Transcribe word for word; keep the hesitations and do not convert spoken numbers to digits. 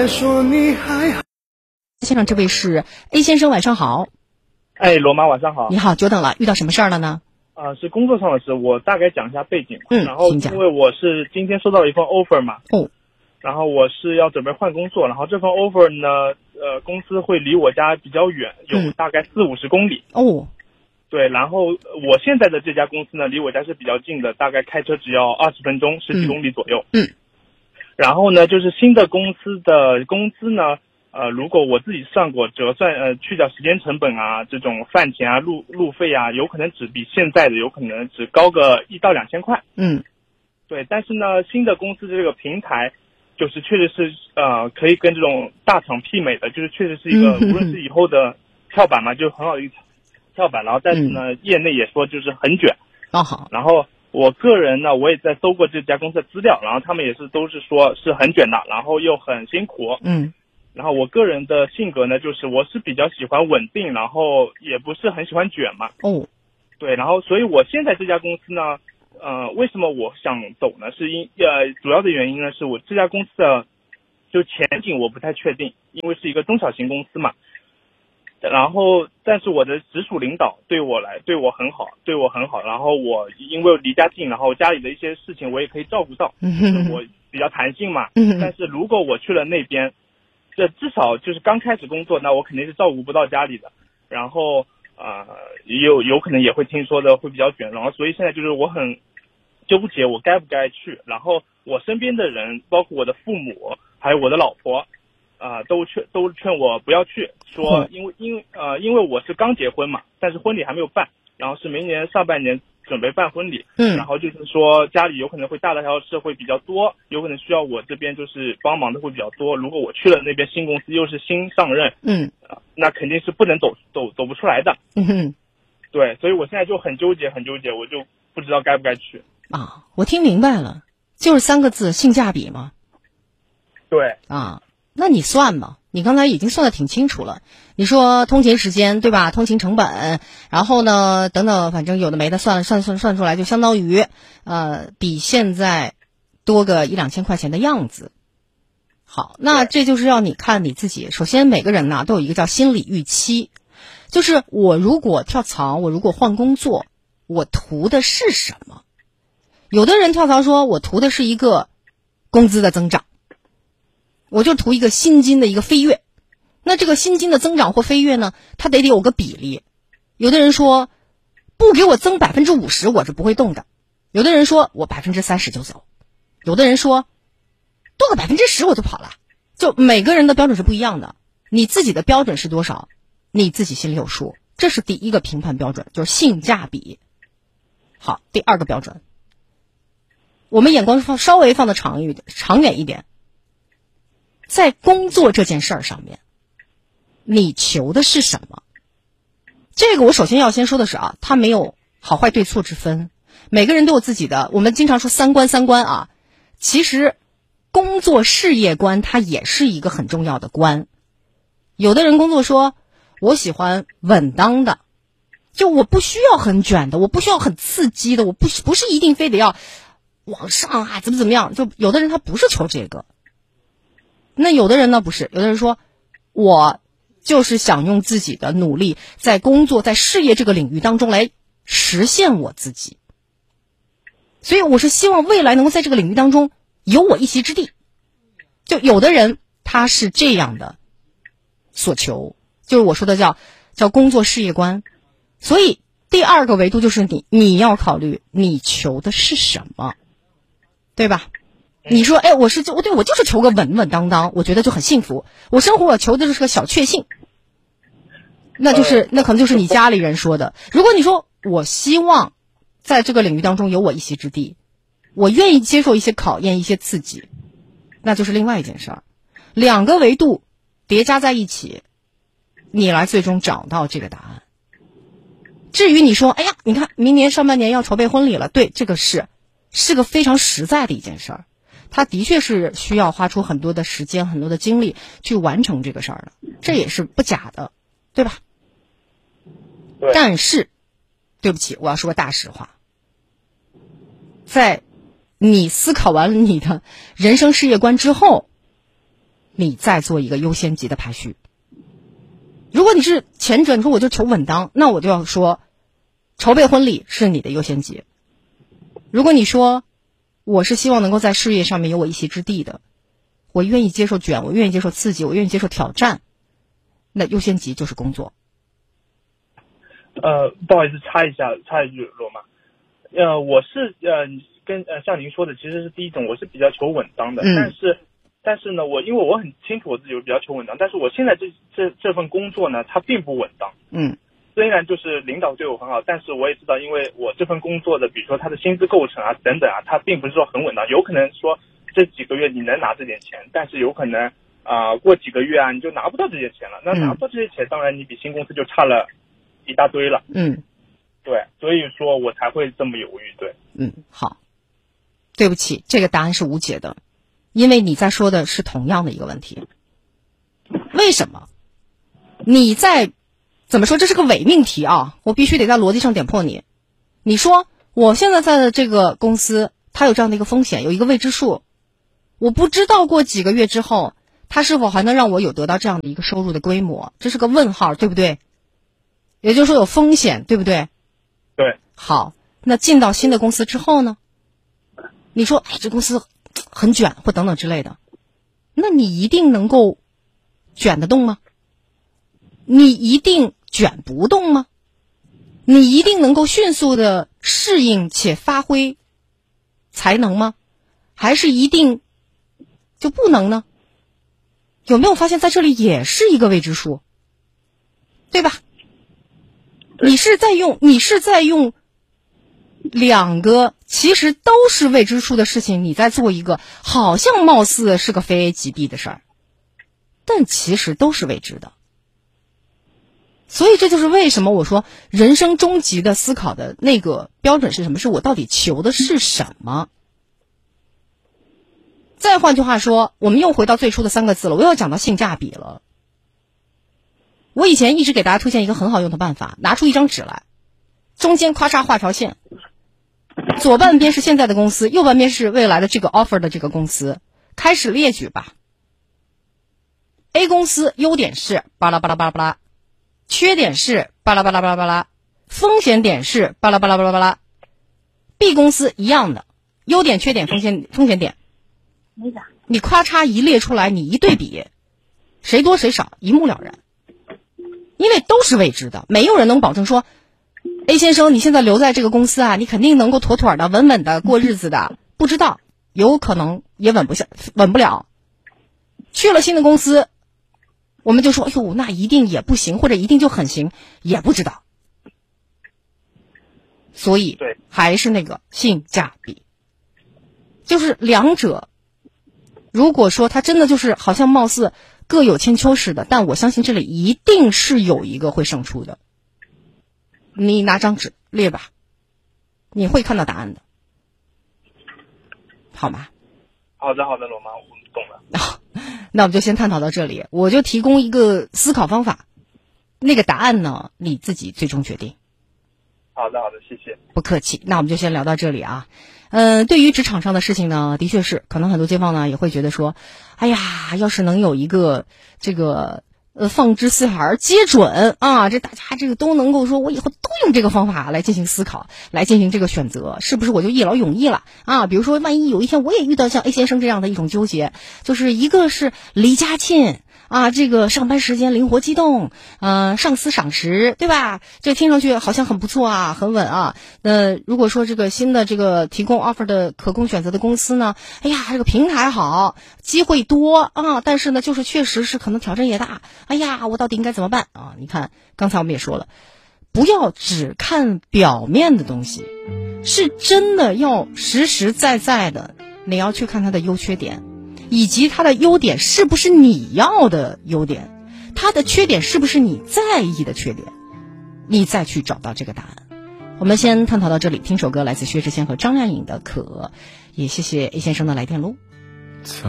说你还好。 现场这位是 A 先生，晚上好。 哎，罗妈晚上好。 你好，久等了，遇到什么事儿了呢？ 啊、呃，是工作上的事，我大概讲一下背景。 嗯， 然后因为我是今天收到了一份 offer 嘛， 哦， 然后我是要准备换工作，然后这份 offer 呢，呃，公司会离我家比较远，有大概四五十公里。 哦， 对，然后我现在的这家公司呢，离我家是比较近的，大概开车只要二十分钟，十几公里左右。 嗯。嗯然后呢，就是新的公司的工资呢，呃，如果我自己算过折算，呃，去掉时间成本啊，这种饭钱啊、路路费啊，有可能只比现在的有可能只高个一到两千块。 嗯， 对，但是呢，新的公司这个平台，就是确实是呃，可以跟这种大厂媲美的，就是确实是一个、嗯、无论是以后的跳板嘛，就很好的一个跳板。然后，但是呢，嗯、业内也说就是很卷。 哦好， 然后。我个人呢，我也在搜过这家公司的资料，然后他们也是都是说是很卷的，然后又很辛苦。 嗯， 然后我个人的性格呢，就是我是比较喜欢稳定，然后也不是很喜欢卷嘛。 哦， 对，然后所以我现在这家公司呢，呃，为什么我想走呢？是因呃，主要的原因呢，是我这家公司的就前景我不太确定，因为是一个中小型公司嘛。然后，但是我的直属领导对我来对我很好，对我很好。然后我因为离家近，然后家里的一些事情我也可以照顾到， 嗯、 我比较弹性嘛。 嗯、 但是如果我去了那边，这至少就是刚开始工作，那我肯定是照顾不到家里的。然后呃，有有可能也会听说的会比较卷。然后所以现在就是我很纠结，我该不该去。然后我身边的人，包括我的父母，还有我的老婆。啊、呃，都劝都劝我不要去，说因为因为呃因为我是刚结婚嘛，但是婚礼还没有办，然后是明年上半年准备办婚礼， 嗯， 然后就是说家里有可能会大大小小事会比较多，有可能需要我这边就是帮忙的会比较多。如果我去了那边新公司又是新上任， 嗯， 呃、那肯定是不能走走走不出来的。 嗯哼， 对，所以我现在就很纠结很纠结，我就不知道该不该去。 啊，我听明白了，就是三个字，性价比嘛。 对啊。那你算嘛？你刚才已经算得挺清楚了。你说通勤时间对吧？通勤成本，然后呢，等等，反正有的没的，算算算算出来，就相当于呃比现在多个一两千块钱的样子。好，那这就是要你看你自己。首先，每个人呢都有一个叫心理预期，就是我如果跳槽，我如果换工作，我图的是什么？有的人跳槽说我图的是一个工资的增长。我就图一个薪金的一个飞跃，那这个薪金的增长或飞跃呢，它得得有个比例。有的人说，不给我增百分之五十，我是不会动的；有的人说我百分之三十就走；有的人说多个百分之十我就跑了。就每个人的标准是不一样的，你自己的标准是多少，你自己心里有数。这是第一个评判标准，就是性价比。好，第二个标准，我们眼光放稍微放的长一点，长远一点。在工作这件事儿上面，你求的是什么？这个我首先要先说的是啊，它没有好坏对错之分，每个人都有自己的，我们经常说三观三观啊，其实工作事业观它也是一个很重要的观。有的人工作说我喜欢稳当的，就我不需要很卷的，我不需要很刺激的，我不不是一定非得要往上啊怎么怎么样，就有的人他不是求这个。那有的人呢不是，有的人说我就是想用自己的努力在工作在事业这个领域当中来实现我自己，所以我是希望未来能够在这个领域当中有我一席之地。就有的人他是这样的所求，就是我说的叫叫工作事业观。所以第二个维度就是你你要考虑你求的是什么，对吧？你说，哎，我是就我对我就是求个稳稳当当，我觉得就很幸福。我生活我求的就是个小确幸，那就是那可能就是你家里人说的。如果你说我希望在这个领域当中有我一席之地，我愿意接受一些考验、一些刺激，那就是另外一件事儿。两个维度叠加在一起，你来最终找到这个答案。至于你说，哎呀，你看明年上半年要筹备婚礼了，对，这个是是个非常实在的一件事儿。他的确是需要花出很多的时间很多的精力去完成这个事儿的，这也是不假的，对吧？ 对。 但是对不起，我要说个大实话，在你思考完了你的人生事业观之后， 你再做一个优先级的排序。如果你是前者，你说我就求稳当，那我就要说筹备婚礼是你的优先级。如果你说我是希望能够在事业上面有我一席之地的，我愿意接受卷，我愿意接受刺激，我愿意接受挑战，那优先级就是工作。 呃，不好意思，插一下，插一句，罗马，呃，我是呃跟呃像您说的，其实是第一种，我是比较求稳当的， 嗯、 但是但是呢，我因为我很清楚我自己比较求稳当，但是我现在这这这份工作呢，它并不稳当。 嗯， 虽然就是领导对我很好，但是我也知道，因为我这份工作的，比如说它的薪资构成啊等等啊，它并不是说很稳当，有可能说这几个月你能拿这点钱，但是有可能啊、呃、过几个月啊你就拿不到这些钱了。那拿不到这些钱，当然你比新公司就差了一大堆了。 嗯， 对，所以说我才会这么犹豫。对， 嗯，好，对不起，这个答案是无解的，因为你在说的是同样的一个问题。为什么？你在怎么说？这是个伪命题啊！我必须得在逻辑上点破你。你说我现在在的这个公司，它有这样的一个风险，有一个未知数，我不知道过几个月之后，它是否还能让我有得到这样的一个收入的规模，这是个问号，对不对？也就是说有风险，对不对？ 对。 好，那进到新的公司之后呢？你说，哎，这公司很卷或等等之类的，那你一定能够卷得动吗？你一定卷不动吗？你一定能够迅速的适应且发挥才能吗？还是一定就不能呢？有没有发现在这里也是一个未知数，对吧？你是在用你是在用两个其实都是未知数的事情，你在做一个好像貌似是个非 A 即 B 的事儿，但其实都是未知的。所以这就是为什么我说人生终极的思考的那个标准是什么？是我到底求的是什么？再换句话说，我们又回到最初的三个字了，我又要讲到性价比了。我以前一直给大家推荐一个很好用的办法，拿出一张纸来，中间咔嚓画条线，左半边是现在的公司，右半边是未来的这个 offer 的这个公司，开始列举吧。A 公司优点是巴拉巴拉巴拉巴拉，缺点是巴拉巴拉巴拉巴拉，风险点是巴拉巴拉巴拉巴拉。B 公司一样的，优点、缺点、风险风险点，你咔嚓一列出来，你一对比，谁多谁少一目了然。因为都是未知的，没有人能保证说 A 先生你现在留在这个公司啊，你肯定能够妥妥的稳稳的过日子的，不知道，有可能也稳不下稳不了。去了新的公司，我们就说哎呦那一定也不行，或者一定就很行，也不知道。所以还是那个性价比，就是两者如果说它真的就是好像貌似各有千秋似的，但我相信这里一定是有一个会胜出的。你拿张纸列吧，你会看到答案的，好吗？ 好的好的，罗妈，我懂了。 那我们就先探讨到这里，我就提供一个思考方法，那个答案呢你自己最终决定。 好的好的，谢谢。 不客气，那我们就先聊到这里啊。呃，对于职场上的事情呢，的确是可能很多街坊呢也会觉得说，哎呀，要是能有一个这个呃放之四海而皆准啊，这大家这个都能够说，我以后都用这个方法来进行思考，来进行这个选择，是不是我就一劳永逸了啊？比如说，万一有一天我也遇到像 A 先生这样的一种纠结，就是一个是离家近啊，这个上班时间灵活机动，呃，上司赏识，对吧？这听上去好像很不错啊，很稳啊。那如果说这个新的这个提供 offer 的可供选择的公司呢，哎呀，这个平台好，机会多啊，但是呢，就是确实是可能挑战也大。哎呀，我到底应该怎么办啊？你看，刚才我们也说了，不要只看表面的东西，是真的要实实在在的，你要去看它的优缺点。以及它的优点是不是你要的优点，它的缺点是不是你在意的缺点，你再去找到这个答案。我们先探讨到这里，听首歌来自薛之谦和张靓颖的《可》，也谢谢 A 先生的来电喽。